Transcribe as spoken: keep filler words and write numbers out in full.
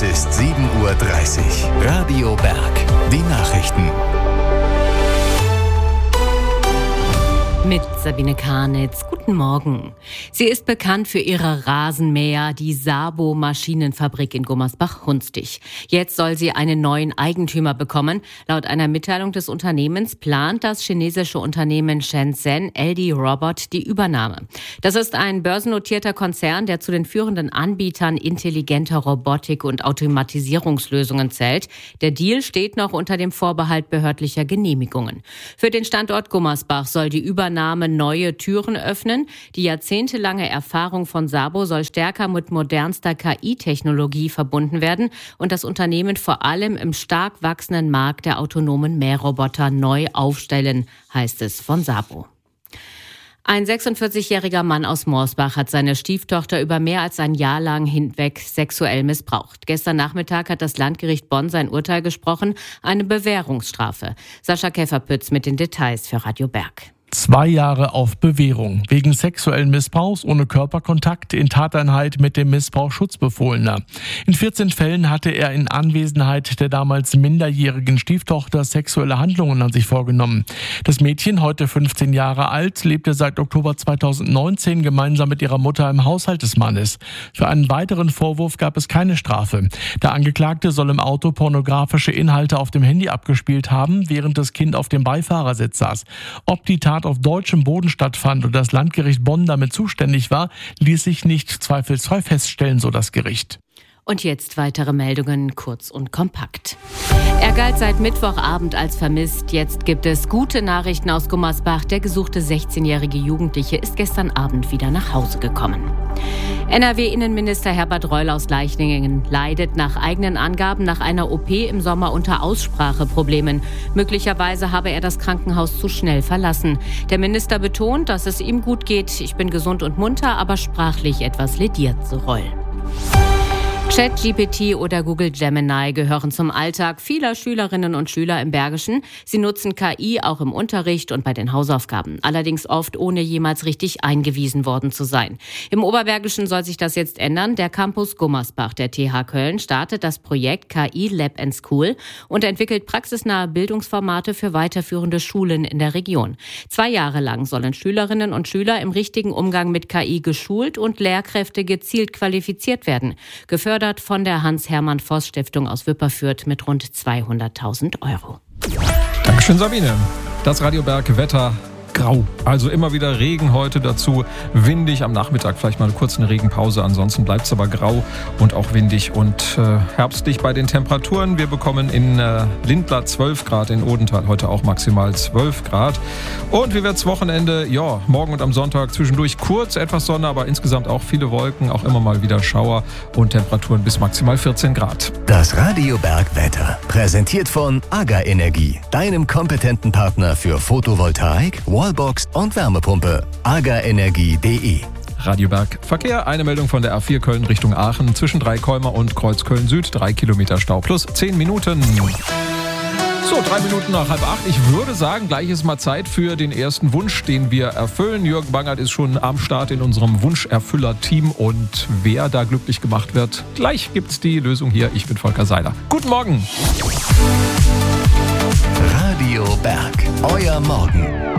Es ist sieben Uhr dreißig. Radio Berg. Die Nachrichten. Mit Sabine Karnitz. Guten Morgen. Sie ist bekannt für ihre Rasenmäher, die Sabo Maschinenfabrik in Gummersbach-Hunstig. Jetzt soll sie einen neuen Eigentümer bekommen. Laut einer Mitteilung des Unternehmens plant das chinesische Unternehmen Shenzhen L D Robot die Übernahme. Das ist ein börsennotierter Konzern, der zu den führenden Anbietern intelligenter Robotik und Automatisierungslösungen zählt. Der Deal steht noch unter dem Vorbehalt behördlicher Genehmigungen. Für den Standort Gummersbach soll die Übernahme neue Türen öffnen. Die jahrzehntelange Erfahrung von Sabo soll stärker mit modernster K I-Technologie verbunden werden und das Unternehmen vor allem im stark wachsenden Markt der autonomen Mähroboter neu aufstellen, heißt es von Sabo. Ein sechsundvierzigjähriger Mann aus Morsbach hat seine Stieftochter über mehr als ein Jahr lang hinweg sexuell missbraucht. Gestern Nachmittag hat das Landgericht Bonn sein Urteil gesprochen, eine Bewährungsstrafe. Sascha Käferpütz mit den Details für Radio Berg. Zwei Jahre auf Bewährung wegen sexuellen Missbrauchs ohne Körperkontakt in Tateinheit mit dem Missbrauchsschutzbefohlener. In vierzehn Fällen hatte er in Anwesenheit der damals minderjährigen Stieftochter sexuelle Handlungen an sich vorgenommen. Das Mädchen, heute fünfzehn Jahre alt, lebte seit Oktober zweitausendneunzehn gemeinsam mit ihrer Mutter im Haushalt des Mannes. Für einen weiteren Vorwurf gab es keine Strafe. Der Angeklagte soll im Auto pornografische Inhalte auf dem Handy abgespielt haben, während das Kind auf dem Beifahrersitz saß. Ob die Tat auf deutschem Boden stattfand und das Landgericht Bonn damit zuständig war, ließ sich nicht zweifelsfrei feststellen, so das Gericht. Und jetzt weitere Meldungen, kurz und kompakt. Er galt seit Mittwochabend als vermisst. Jetzt gibt es gute Nachrichten aus Gummersbach. Der gesuchte sechzehnjährige Jugendliche ist gestern Abend wieder nach Hause gekommen. N R W-Innenminister Herbert Reul aus Leichningen leidet nach eigenen Angaben nach einer O P im Sommer unter Ausspracheproblemen. Möglicherweise habe er das Krankenhaus zu schnell verlassen. Der Minister betont, dass es ihm gut geht. Ich bin gesund und munter, aber sprachlich etwas lediert, so Reul. ChatGPT oder Google Gemini gehören zum Alltag vieler Schülerinnen und Schüler im Bergischen. Sie nutzen K I auch im Unterricht und bei den Hausaufgaben. Allerdings oft ohne jemals richtig eingewiesen worden zu sein. Im Oberbergischen soll sich das jetzt ändern. Der Campus Gummersbach der T H Köln startet das Projekt K I Lab and School und entwickelt praxisnahe Bildungsformate für weiterführende Schulen in der Region. Zwei Jahre lang sollen Schülerinnen und Schüler im richtigen Umgang mit K I geschult und Lehrkräfte gezielt qualifiziert werden. Gefördert von der Hans-Hermann-Voss-Stiftung aus Wipperfürth mit rund zweihunderttausend Euro. Dankeschön, Sabine. Das Radio Berg Wetter grau. Also immer wieder Regen heute dazu. Windig am Nachmittag, vielleicht mal kurz eine Regenpause. Ansonsten bleibt es aber grau und auch windig und äh, herbstlich bei den Temperaturen. Wir bekommen in äh, Lindlar zwölf Grad, in Odenthal heute auch maximal zwölf Grad. Und wie wird's Wochenende? Ja, morgen und am Sonntag zwischendurch kurz etwas Sonne, aber insgesamt auch viele Wolken, auch immer mal wieder Schauer und Temperaturen bis maximal vierzehn Grad. Das Radio Berg Wetter, präsentiert von AGA Energie, deinem kompetenten Partner für Photovoltaik, Wallbox und Wärmepumpe. agaenergie punkt de. Radio Berg Verkehr, eine Meldung von der A vier Köln Richtung Aachen. Zwischen Dreikäumer und Kreuz Köln Süd, drei Kilometer Stau plus zehn Minuten. So, drei Minuten nach halb acht. Ich würde sagen, gleich ist mal Zeit für den ersten Wunsch, den wir erfüllen. Jürgen Bangert ist schon am Start in unserem Wunscherfüller-Team. Und wer da glücklich gemacht wird, gleich gibt's die Lösung hier. Ich bin Volker Seiler. Guten Morgen. Radio Berg, euer Morgen.